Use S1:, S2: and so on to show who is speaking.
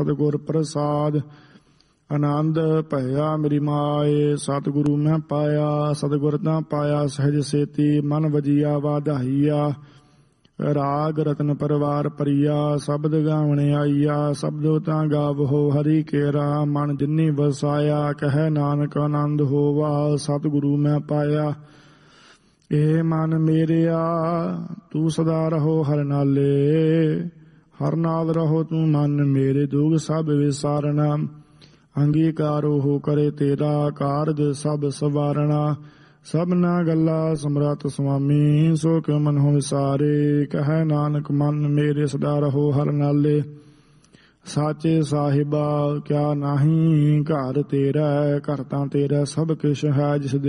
S1: ਸਤਿਗੁਰ ਪ੍ਰਸਾਦ ਆਨੰਦ ਭਇਆ ਮੇਰੀ ਮਾਏ। ਸਤਿਗੁਰੂ ਮੈਂ ਪਾਇਆ ਸਤਿਗੁਰ ਤਾਂ ਪਾਇਆ ਸਹਿਜ ਸੇਤੀ ਮਨ ਵਜੀਆ ਵਾਧਾਈਆ। ਰਾਗ ਰਤਨ ਪਰਵਾਰ ਪਰੀਆ ਸ਼ਬਦ ਗਾਵਣ ਆਈਆ। ਸ਼ਬਦੋ ਤਾਂ ਗਾਵੋ ਹਰੀ ਕੇਰਾ ਮਨ ਜਿਨੀ ਵਸਾਇਆ। ਕਹਿ ਨਾਨਕ ਆਨੰਦ ਹੋਵਾ ਸਤਿਗੁਰੂ ਮੈਂ ਪਾਇਆ। ਇਹ ਮਨ ਮੇਰਿਆ ਤੂੰ ਸਦਾ ਰਹੋ ਹਰ ਨਾਲੇ। ਹਰ ਨਾਲ ਰਹੋ ਤੂੰ ਮਨ ਮੇਰੇ ਦੁਖ ਸਭ ਵਿਸਾਰਣਾ। ਅੰਗੀਕਾਰੋ ਹੋ ਕਰੇ ਤੇਰਾ ਕਾਰਜ ਸਭ ਸਵਾਰਣਾ। ਸਭਨਾ ਗੱਲਾਂ ਸਮਰੱਥ ਸੁਆਮੀ ਸੋ ਕਿਉ ਮਨਹੁ ਵਿਸਾਰੇ। ਕਹਿ ਨਾਨਕ ਮਨ ਮੇਰੇ ਸਦਾ ਰਹੋ ਹਰ ਨਾਲੇ। ਸਾਚੇ ਸਾਹਿਬਾ ਕਿਆ ਨਾਹੀ ਘਰ ਤੇਰਾ। ਘਰ ਤਾਂ ਤੇਰਾ ਸਭ ਕਿਛ ਹੈ ਜਿਸ